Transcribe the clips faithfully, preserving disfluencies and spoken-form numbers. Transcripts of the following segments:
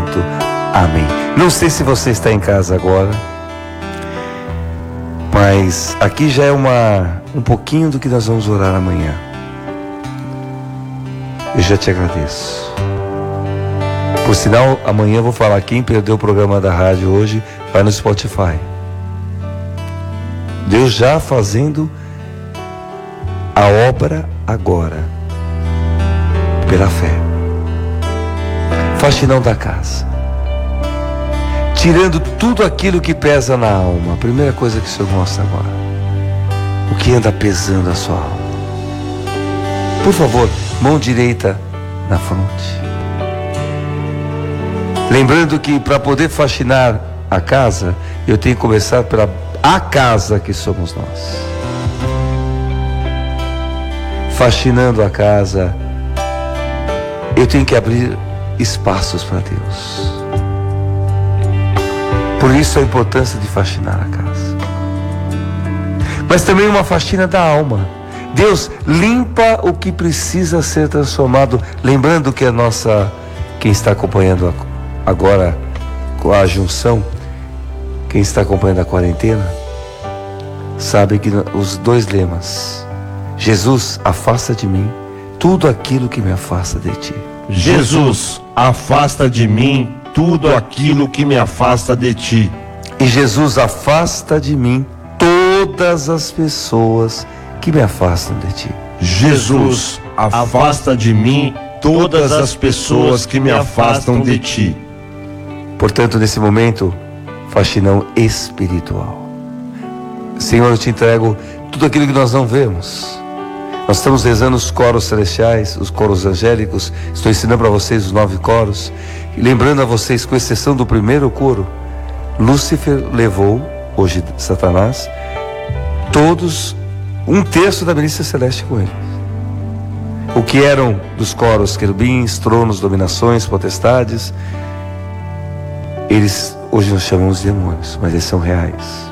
Santo. Amém. Não sei se você está em casa agora, mas aqui já é uma, um pouquinho do que nós vamos orar amanhã. Eu já te agradeço. Por sinal, amanhã eu vou falar, quem perdeu o programa da rádio hoje, vai no Spotify. Deus já fazendo a obra agora, pela fé. Faxinão da casa, tirando tudo aquilo que pesa na alma. A primeira coisa que o Senhor mostra agora, o que anda pesando a sua alma. Por favor, mão direita na fronte. Lembrando que para poder faxinar a casa, eu tenho que começar pela a casa que somos nós. Faxinando a casa, eu tenho que abrir espaços para Deus. Por isso a importância de faxinar a casa. Mas também uma faxina da alma. Deus limpa o que precisa ser transformado. Lembrando que a nossa, quem está acompanhando agora com a junção, quem está acompanhando a quarentena, sabe que os dois lemas: Jesus, afasta de mim tudo aquilo que me afasta de ti. Jesus, afasta de mim tudo aquilo que me afasta de ti. E Jesus, afasta de mim todas as pessoas que me afastam de ti. Jesus, afasta de mim todas as pessoas que me afastam de ti. Portanto, nesse momento, faxinão espiritual. Senhor, eu te entrego tudo aquilo que nós não vemos. Nós estamos rezando os coros celestiais, os coros angélicos. Estou ensinando para vocês os nove coros. E lembrando a vocês, com exceção do primeiro coro, Lúcifer levou, hoje Satanás, todos, um terço da milícia celeste com ele. O que eram dos coros querubins, tronos, dominações, potestades, eles hoje nós chamamos de demônios, mas eles são reais.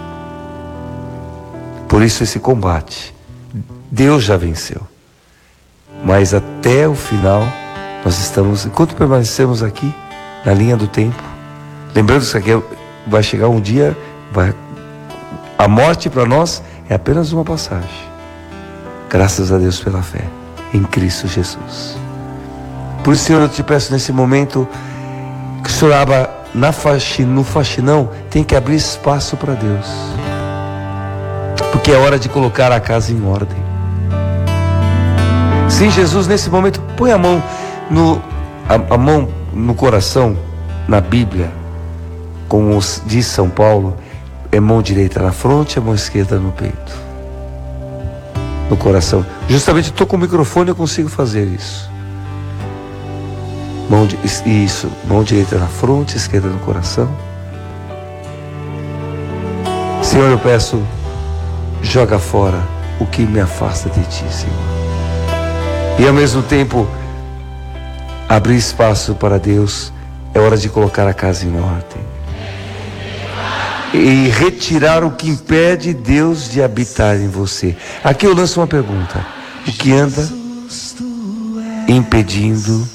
Por isso esse combate, Deus já venceu. Mas até o final, nós estamos, enquanto permanecemos aqui, na linha do tempo, lembrando que aqui vai chegar um dia, vai, a morte para nós é apenas uma passagem. Graças a Deus pela fé em Cristo Jesus. Por isso, Senhor, eu te peço nesse momento que o Senhor abra na faxina, no faxinão, tem que abrir espaço para Deus. Porque é hora de colocar a casa em ordem. Sim, Jesus, nesse momento, põe a mão no, a, a mão no coração, na Bíblia, como diz São Paulo, é mão direita na fronte, a mão esquerda no peito, no coração. Justamente estou com o microfone, eu consigo fazer isso. Mão de, isso, mão direita na fronte, esquerda no coração. Senhor, eu peço, joga fora o que me afasta de ti, Senhor. E ao mesmo tempo, abrir espaço para Deus. É hora de colocar a casa em ordem e retirar o que impede Deus de habitar em você. Aqui eu lanço uma pergunta: o que anda impedindo